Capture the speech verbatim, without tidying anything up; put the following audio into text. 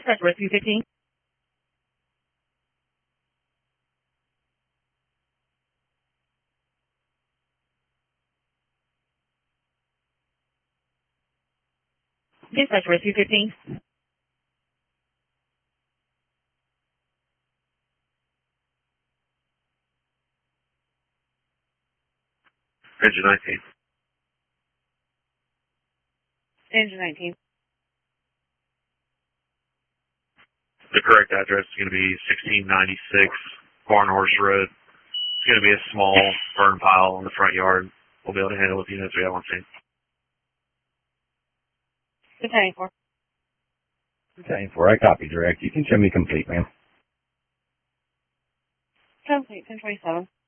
Dispatch Rescue fifteen. Dispatch Rescue fifteen. Engine nineteen. Engine nineteen. The correct address is going to be sixteen ninety-six Barnhorse Road. It's going to be a small burn pile in the front yard. We'll be able to handle it with units we have on scene. Battalion four. Battalion four, I copy direct. You can show me complete, ma'am. Complete, ten twenty-seven.